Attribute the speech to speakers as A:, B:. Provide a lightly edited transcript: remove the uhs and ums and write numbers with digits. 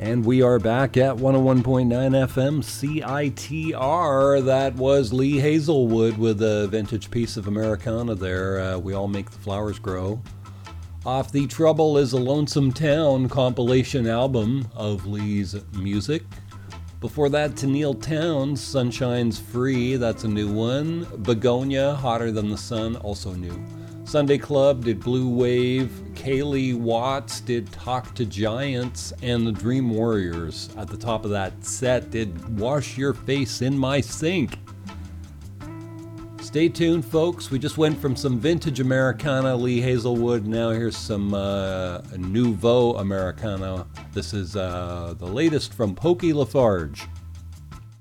A: And we are back at 101.9 FM CITR. That was Lee Hazelwood with a vintage piece of Americana there. We All Make the Flowers Grow. Off the Trouble is a Lonesome Town compilation album of Lee's music. Before that, Tennille Townes, Sunshine's Free, that's a new one. Begonia, Hotter Than the Sun, also new. Sunday Club did Blue Wave, Kaylee Watts did Talk to Giants, and the Dream Warriors at the top of that set did Wash Your Face in My Sink. Stay tuned, folks. We just went from some vintage Americana, Lee Hazelwood. Now here's some nouveau Americana. This is the latest from Pokey Lafarge.